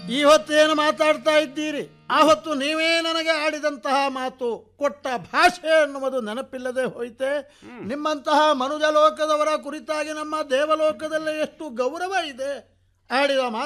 ಈ ಹೊತ್ತೇನು ಮಾತಾಡ್ತಾ ಇದ್ದೀರಿ? ಆ ಹೊತ್ತು ನೀವೇ ನನಗೆ ಆಡಿದಂತಹ ಮಾತು, ಕೊಟ್ಟ ಭಾಷೆ ಎನ್ನುವುದು ನೆನಪಿಲ್ಲದೆ ಹೋಯ್ತೆ. ನಿಮ್ಮಂತಹ ಮನುಜ ಲೋಕದವರ ಕುರಿತಾಗಿ ನಮ್ಮ ದೇವಲೋಕದಲ್ಲಿ ಎಷ್ಟು ಗೌರವ ಇದೆ. ಆಡಿದ ಮಾತು